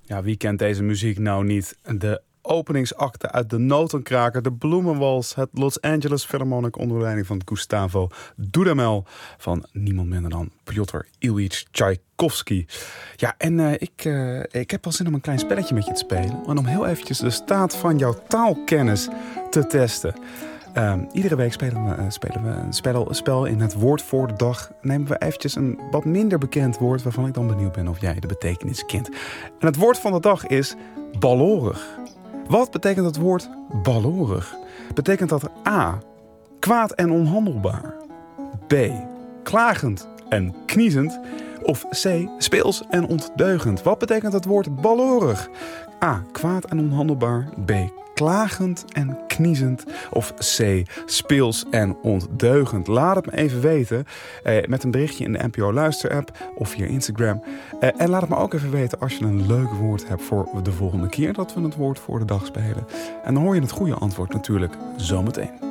Ja, wie kent deze muziek nou niet? De openingsakte uit de Notenkraker, de Bloemenwals, het Los Angeles Philharmonic onder leiding van Gustavo Dudamel van niemand minder dan Piotr Ilyich Tchaikovsky. Ja, en ik heb wel zin om een klein spelletje met je te spelen en om heel eventjes de staat van jouw taalkennis te testen. Iedere week spelen we een spel in het woord voor de dag. Nemen we eventjes een wat minder bekend woord waarvan ik dan benieuwd ben of jij de betekenis kent. En het woord van de dag is ballorig. Wat betekent het woord ballorig? Betekent dat A, kwaad en onhandelbaar, B, klagend en kniezend, of C, speels en ontdeugend? Wat betekent het woord ballorig? A, kwaad en onhandelbaar, B, klagend en kniezend, of C, speels en ontdeugend? Laat het me even weten met een berichtje in de NPO Luister-app of via Instagram. En laat het me ook even weten als je een leuk woord hebt voor de volgende keer dat we het woord voor de dag spelen. En dan hoor je het goede antwoord natuurlijk zometeen.